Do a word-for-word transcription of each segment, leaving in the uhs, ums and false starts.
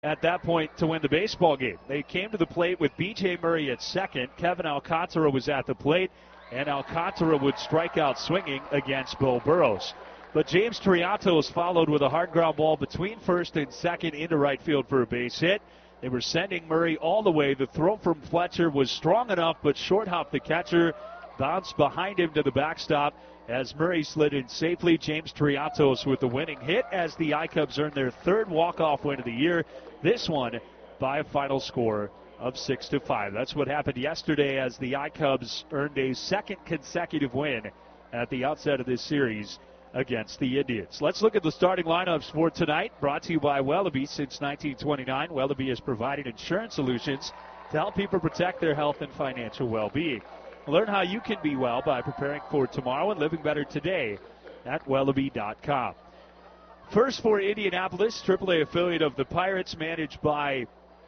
at that point to win the baseball game. They came to the plate with B J Murray at second. Kevin Alcantara was at the plate, and Alcantara would strike out swinging against Bill Burrows. But James Triantos followed with a hard ground ball between first and second into right field for a base hit. They were sending Murray all the way. The throw from Fletcher was strong enough, but short hopped the catcher, bounced behind him to the backstop as Murray slid in safely. James Triantos with the winning hit as the I-Cubs earned their third walk-off win of the year. This one by a final score of six to five. That's what happened yesterday as the I-Cubs earned a second consecutive win at the outset of this series against the Indians. Let's look at the starting lineups for tonight, brought to you by Wellaby. Since nineteen twenty-nine, Wellaby has provided insurance solutions to help people protect their health and financial well-being. Learn how you can be well by preparing for tomorrow and living better today at Wellaby dot com. First for Indianapolis, triple A affiliate of the Pirates, managed by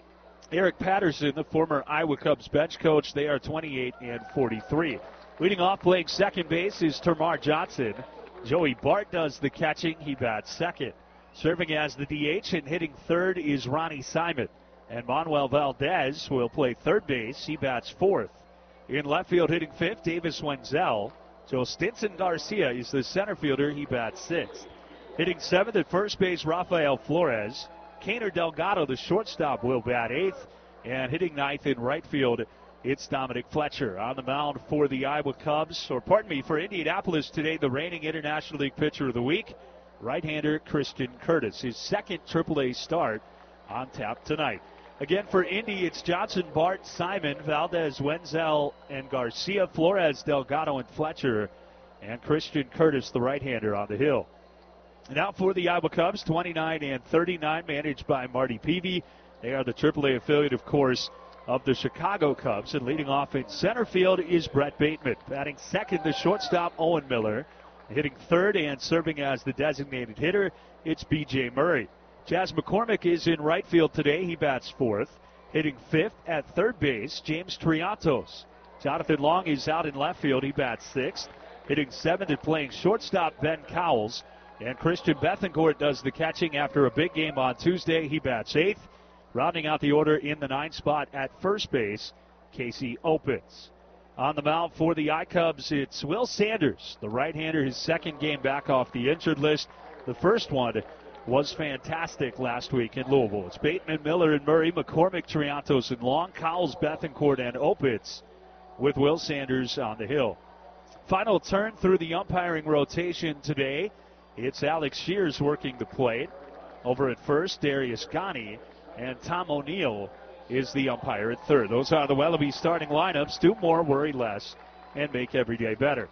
Eric Patterson, the former Iowa Cubs bench coach. They are twenty-eight and forty-three. Leading off, playing second base, is Termarr Johnson. Joey Bart does the catching. He bats second. Serving as the D H and hitting third is Ronnie Simon. And Manuel Valdez will play third base. He bats fourth. In left field, hitting fifth, Davis Wenzel. So Stinson Garcia is the center fielder. He bats sixth. Hitting seventh at first base, Rafael Flores. Kaner Delgado, the shortstop, will bat eighth. And hitting ninth in right field, it's Dominic Fletcher. On the mound for the Iowa Cubs, or pardon me, for Indianapolis today, the reigning International League Pitcher of the Week, right-hander Christian Curtis. His second triple A start on tap tonight. Again, for Indy, it's Johnson, Bart, Simon, Valdez, Wenzel, and Garcia, Flores, Delgado, and Fletcher, and Christian Curtis, the right-hander, on the hill. Now for the Iowa Cubs, twenty-nine and thirty-nine, managed by Marty Peavy. They are the triple A affiliate, of course, of the Chicago Cubs. And leading off in center field is Brett Bateman. Batting second, the shortstop, Owen Miller. Hitting third and serving as the designated hitter, it's B J Murray. Jazz McCormick is in right field today. He bats fourth. Hitting fifth at third base, James Triantos. Jonathan Long is out in left field. He bats sixth. Hitting seventh and playing shortstop, Ben Cowles. And Christian Bethencourt does the catching after a big game on Tuesday. He bats eighth. Rounding out the order in the ninth spot at first base, Casey Opitz. On the mound for the I-Cubs, it's Will Sanders, the right-hander, his second game back off the injured list. The first one was fantastic last week in Louisville. It's Bateman, Miller, and Murray, McCormick, Triantos, and Long, Cowles, Bethencourt, and Opitz with Will Sanders on the hill. Final turn through the umpiring rotation today. It's Alex Shears working the plate. Over at first, Darius Ghani. And Tom O'Neill is the umpire at third. Those are the Wellaby starting lineups. Do more, worry less, and make every day better.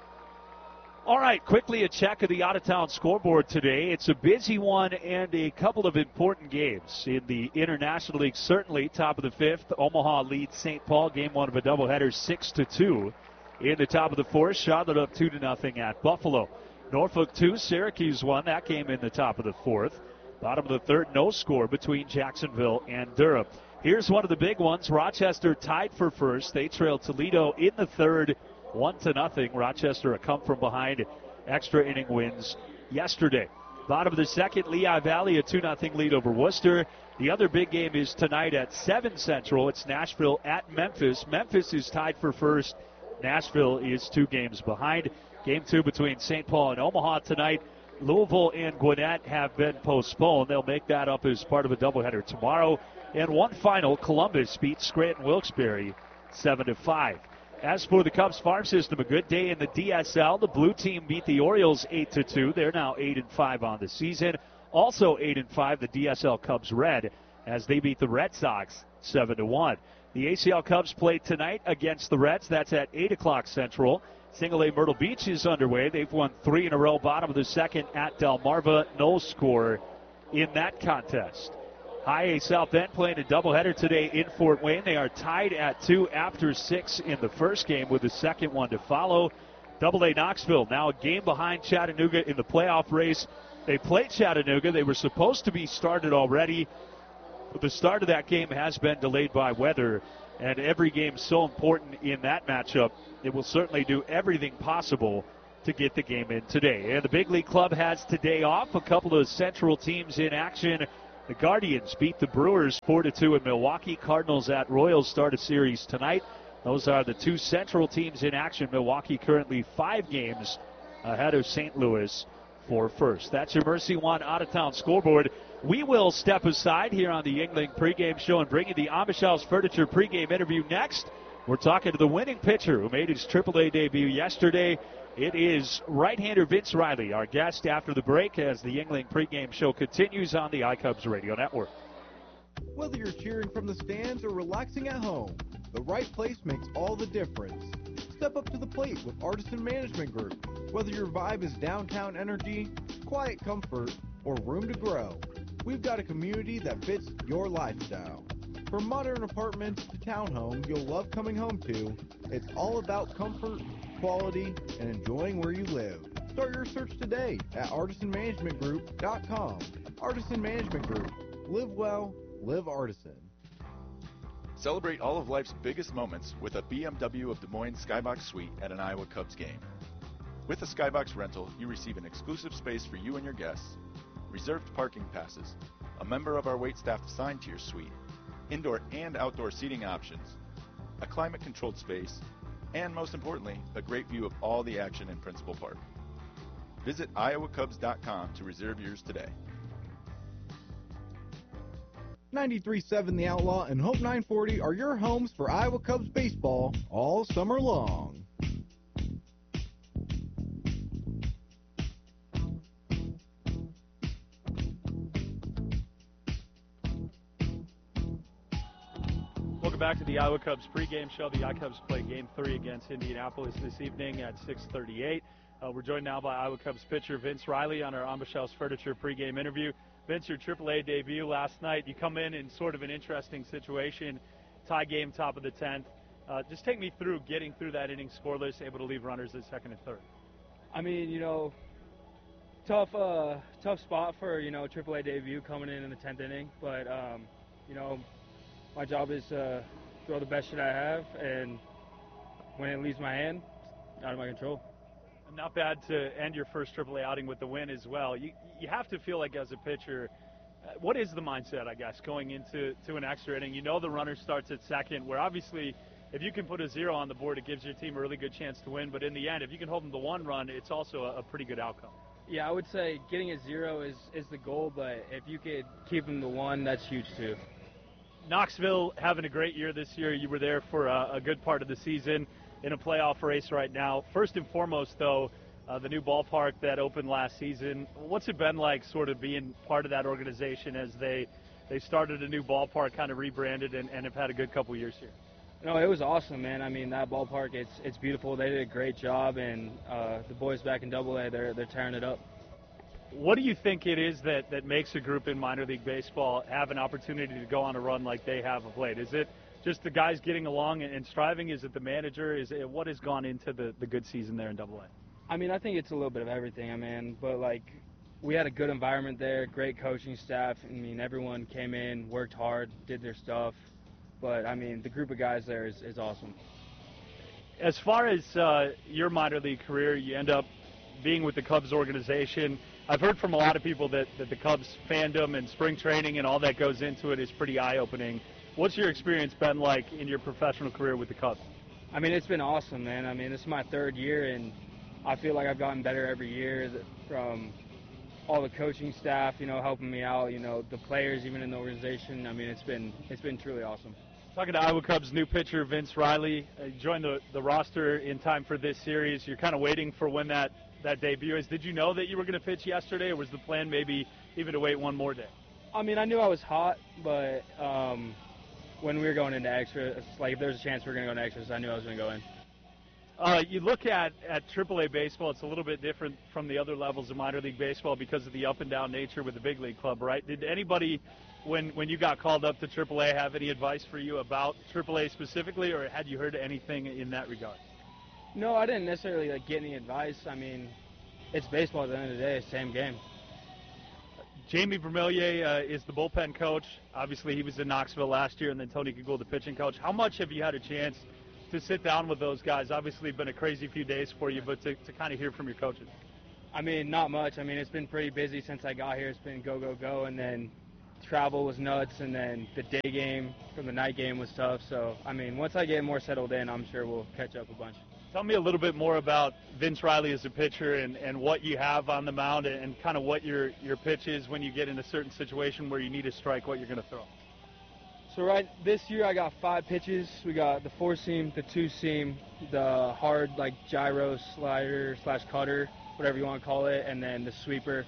All right, quickly a check of the out-of-town scoreboard today. It's a busy one and a couple of important games. In the International League, certainly, top of the fifth, Omaha leads Saint Paul. Game one of a doubleheader, six to two. In the top of the fourth, Charlotte up two to nothing at Buffalo. Norfolk two, Syracuse one. That game in the top of the fourth. Bottom of the third, no score between Jacksonville and Durham. Here's one of the big ones. Rochester tied for first. They trail Toledo in the third, one to nothing. Rochester a come from behind extra inning wins yesterday. Bottom of the second, Lehigh Valley a two nothing lead over Worcester. The other big game is tonight at seven Central. It's Nashville at Memphis. Memphis is tied for first. Nashville is two games behind. Game two between Saint Paul and Omaha tonight. Louisville and Gwinnett have been postponed. They'll make that up as part of a doubleheader tomorrow. And one final, Columbus beats Scranton Wilkes-Barre seven to five. As for the Cubs farm system, a good day in the D S L. The blue team beat the Orioles eight to two. They're now eight and five on the season. Also eight and five, the D S L Cubs Red, as they beat the Red Sox seven to one. The A C L Cubs play tonight against the Reds. That's at eight o'clock Central. Single A Myrtle Beach is underway. They've won three in a row. Bottom of the second at Delmarva. No score in that contest. High A South Bend playing a doubleheader today in Fort Wayne. They are tied at two after six in the first game with the second one to follow. Double A Knoxville now a game behind Chattanooga in the playoff race. They played Chattanooga. They were supposed to be started already, but the start of that game has been delayed by weather. And every game so important in that matchup, it will certainly do everything possible to get the game in today. And the Big League Club has today off. A couple of Central teams in action. The Guardians beat the Brewers four to two in Milwaukee. Cardinals at Royals start a series tonight. Those are the two Central teams in action. Milwaukee currently five games ahead of Saint Louis for first. That's your Mercy One out-of-town scoreboard. We will step aside here on the Yuengling pregame show and bring you the Amish House Furniture pregame interview next. We're talking to the winning pitcher who made his triple A debut yesterday. It is right-hander Vince Riley, our guest after the break as the Yuengling pregame show continues on the iCubs Radio Network. Whether you're cheering from the stands or relaxing at home, the right place makes all the difference. Step up to the plate with Artisan Management Group. Whether your vibe is downtown energy, quiet comfort, or room to grow, we've got a community that fits your lifestyle. From modern apartments to townhomes you'll love coming home to, it's all about comfort, quality, and enjoying where you live. Start your search today at artisan management group dot com. Artisan Management Group. Live well, live Artisan. Celebrate all of life's biggest moments with a B M W of Des Moines Skybox Suite at an Iowa Cubs game. With a Skybox rental, you receive an exclusive space for you and your guests, reserved parking passes, a member of our waitstaff assigned to your suite, indoor and outdoor seating options, a climate-controlled space, and most importantly, a great view of all the action in Principal Park. Visit iowa cubs dot com to reserve yours today. ninety-three point seven The Outlaw and Hope nine forty are your homes for Iowa Cubs baseball all summer long. Welcome back to the Iowa Cubs pregame show. The iCubs play Game three against Indianapolis this evening at six thirty-eight. Uh, we're joined now by Iowa Cubs pitcher Vince Riley on our Amish House Furniture pregame interview. Vince, your triple A debut last night. You come in in sort of an interesting situation, tie game, top of the tenth. Uh, just take me through getting through that inning scoreless, able to leave runners at second and third. I mean, you know, tough, uh, tough spot for you know triple A debut coming in in the tenth inning. But um, you know, my job is to uh, throw the best shit I have, and when it leaves my hand, it's out of my control. Not bad to end your first triple A outing with the win as well. You you have to feel like as a pitcher, uh, what is the mindset, I guess, going into to an extra inning? You know the runner starts at second, where obviously if you can put a zero on the board, it gives your team a really good chance to win. But in the end, if you can hold them to one run, it's also a, a pretty good outcome. Yeah, I would say getting a zero is, is the goal, but if you could keep them to one, that's huge too. Knoxville having a great year this year. You were there for a, a good part of the season in a playoff race right now. First and foremost, though, uh, the new ballpark that opened last season. What's it been like sort of being part of that organization as they they started a new ballpark, kind of rebranded, and, and have had a good couple years here? No, it was awesome, man. I mean, that ballpark, it's it's beautiful. They did a great job, and uh, the boys back in Double A, they're, they're tearing it up. What do you think it is that, that makes a group in minor league baseball have an opportunity to go on a run like they have of late? Is it just the guys getting along and striving? Is it the manager? Is it what has gone into the, the good season there in Double A? I mean, I think it's a little bit of everything. I mean, but like we had a good environment there, great coaching staff. I mean, everyone came in, worked hard, did their stuff. But I mean, the group of guys there is, is awesome. As far as uh, your minor league career, you end up being with the Cubs organization. I've heard from a lot of people that, that the Cubs fandom and spring training and all that goes into it is pretty eye-opening. What's your experience been like in your professional career with the Cubs? I mean, it's been awesome, man. I mean, this is my third year, and I feel like I've gotten better every year from all the coaching staff, you know, helping me out, you know, the players even in the organization. I mean, it's been it's been truly awesome. Talking to Iowa Cubs new pitcher Vince Riley. Uh, joined the, the roster in time for this series. You're kind of waiting for when that, that debut is. Did you know that you were going to pitch yesterday, or was the plan maybe even to wait one more day? I mean, I knew I was hot, but um, when we were going into extra, it's like if there's a chance we were going to go into extras, I knew I was going to go in. Uh, you look at, at triple A baseball, it's a little bit different from the other levels of minor league baseball because of the up-and-down nature with the big league club, right? Did anybody, when, when you got called up to triple A, have any advice for you about triple A specifically, or had you heard anything in that regard? No, I didn't necessarily like, get any advice. I mean, it's baseball at the end of the day, same game. Jamie Vermillier uh, is the bullpen coach. Obviously, he was in Knoxville last year, and then Tony Kugel, the pitching coach. How much have you had a chance to sit down with those guys? Obviously, it's been a crazy few days for you, but to, to kind of hear from your coaches. I mean, not much. I mean, it's been pretty busy since I got here. It's been go, go, go, and then travel was nuts, and then the day game from the night game was tough. So, I mean, once I get more settled in, I'm sure we'll catch up a bunch. Tell me a little bit more about Vince Riley as a pitcher and, and what you have on the mound and, and kind of what your, your pitch is when you get in a certain situation where you need a strike, what you're going to throw. So right this year I got five pitches. We got the four seam, the two seam, the hard like gyro slider slash cutter, whatever you want to call it, and then the sweeper.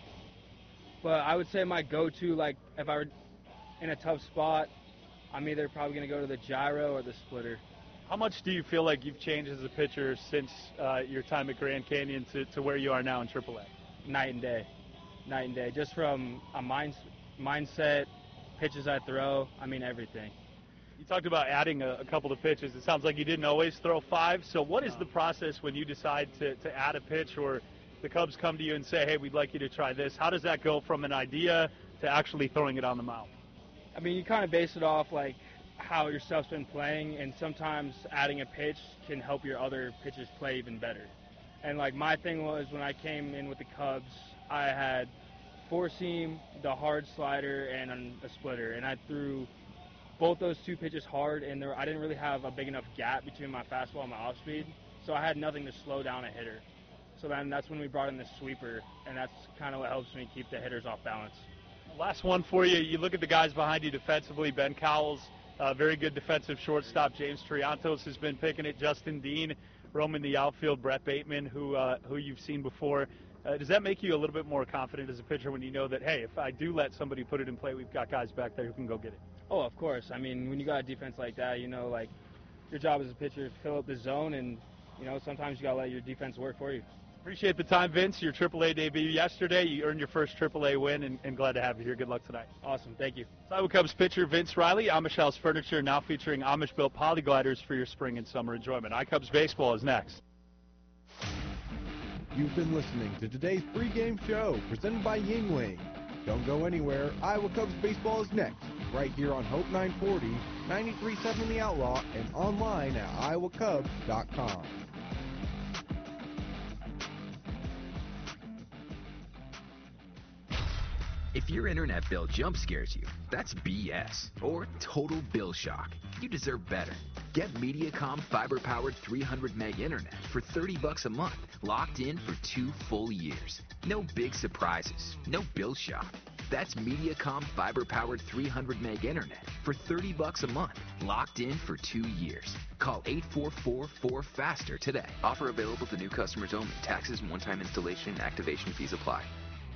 But I would say my go-to, like if I were in a tough spot, I'm either probably going to go to the gyro or the splitter. How much do you feel like you've changed as a pitcher since uh, your time at Grand Canyon to, to where you are now in triple A? Night and day. Night and day. Just from a mind, mindset, pitches I throw, I mean everything. You talked about adding a, a couple of pitches. It sounds like you didn't always throw five. So what is the process when you decide to, to add a pitch, or the Cubs come to you and say, hey, we'd like you to try this? How does that go from an idea to actually throwing it on the mound? I mean, you kind of base it off like how your stuff's been playing, and sometimes adding a pitch can help your other pitches play even better. And like my thing was, when I came in with the Cubs, I had four seam, the hard slider, and a splitter, and I threw both those two pitches hard, and there, I didn't really have a big enough gap between my fastball and my off speed, so I had nothing to slow down a hitter. So then that's when we brought in the sweeper, and that's kind of what helps me keep the hitters off balance. Last one for you. You look at the guys behind you defensively. Ben Cowles, uh, very good defensive shortstop. James Triantos has been picking it. Justin Dean roaming the outfield. Brett Bateman, who uh, who you've seen before. Uh, does that make you a little bit more confident as a pitcher when you know that, hey, if I do let somebody put it in play, we've got guys back there who can go get it? Oh, of course. I mean, when you got a defense like that, you know, like your job as a pitcher is fill up the zone, and you know sometimes you got to let your defense work for you. Appreciate the time, Vince. Your triple A debut yesterday. You earned your first triple A win, and, and glad to have you here. Good luck tonight. Awesome. Thank you. Iowa Cubs pitcher Vince Riley. Amish House Furniture now featuring Amish-built polygliders for your spring and summer enjoyment. iCubs Baseball is next. You've been listening to today's pregame show presented by Yingling. Don't go anywhere. Iowa Cubs Baseball is next, right here on Hope nine forty, ninety-three point seven The Outlaw, and online at iowa cubs dot com. If your internet bill jump scares you, that's B S or total bill shock. You deserve better. Get Mediacom fiber-powered three hundred meg internet for thirty bucks a month, locked in for two full years. No big surprises, no bill shock. That's Mediacom fiber-powered three hundred meg internet for thirty bucks a month, locked in for two years. Call eight four four four FASTER today. Offer available to new customers only. Taxes and one-time installation and activation fees apply.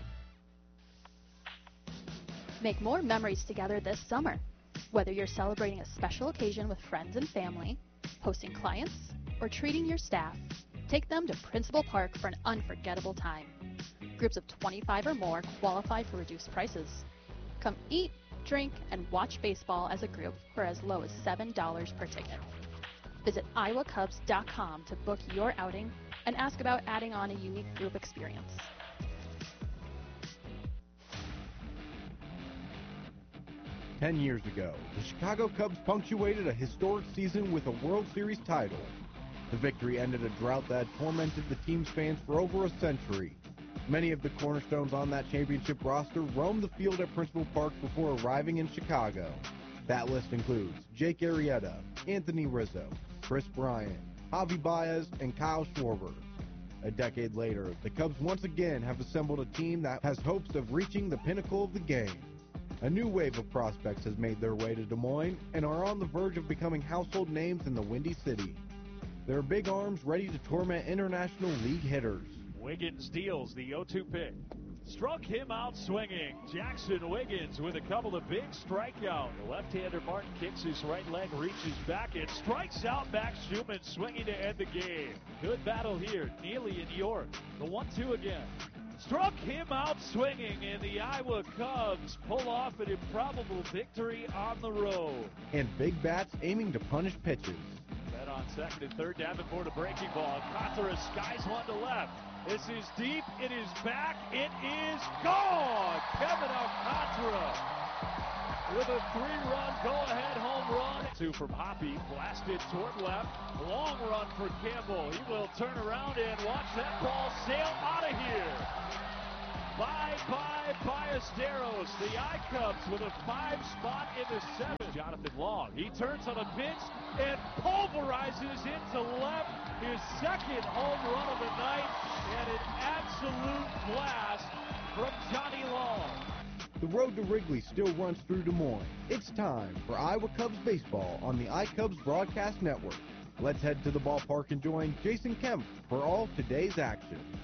Make more memories together this summer. Whether you're celebrating a special occasion with friends and family, hosting clients, or treating your staff, take them to Principal Park for an unforgettable time. Groups of twenty-five or more qualify for reduced prices. Come eat, drink, and watch baseball as a group for as low as seven dollars per ticket. Visit iowa cubs dot com to book your outing and ask about adding on a unique group experience. Ten years ago, the Chicago Cubs punctuated a historic season with a World Series title. The victory ended a drought that had tormented the team's fans for over a century. Many of the cornerstones on that championship roster roamed the field at Principal Park before arriving in Chicago. That list includes Jake Arrieta, Anthony Rizzo, Chris Bryant, Javi Baez, and Kyle Schwarber. A decade later, the Cubs once again have assembled a team that has hopes of reaching the pinnacle of the game. A new wave of prospects has made their way to Des Moines and are on the verge of becoming household names in the Windy City. Their big arms ready to torment International League hitters. Wiggins deals the oh two pitch. Struck him out swinging. Jackson Wiggins with a couple of big strikeouts. The left-hander Martin kicks his right leg, reaches back, and strikes out Max Schumann swinging to end the game. Good battle here. Neely and York. The one two again. Struck him out swinging, and the Iowa Cubs pull off an improbable victory on the road. And big bats aiming to punish pitches. That on second and third, Davenport a breaking ball. Alcantara skies one to left. This is deep. It is back. It is gone. Kevin Alcantara with a three-run go-ahead home run. Two from Hoppy, blasted toward left. Long run for Campbell. He will turn around and watch that ball sail out of here. Bye-bye, Ballesteros. The I-Cubs with a five spot in the seventh. Jonathan Long, he turns on a pitch and pulverizes into left. His second home run of the night, and an absolute blast from Johnny Long. The road to Wrigley still runs through Des Moines. It's time for Iowa Cubs baseball on the iCubs Broadcast Network. Let's head to the ballpark and join Jason Kemp for all today's action.